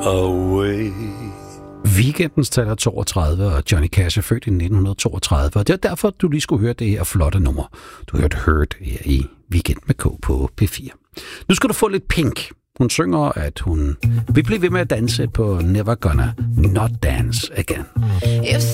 away. Weekendens taler 32, og Johnny Cash er født i 1932, og det er derfor, du lige skulle høre det her flotte nummer. Du hørte Hurt her i Weekend med K på P4. Nu skal du få lidt Pink. Hun synger, at hun vil blive ved med at danse på Never Gonna Not Dance Again.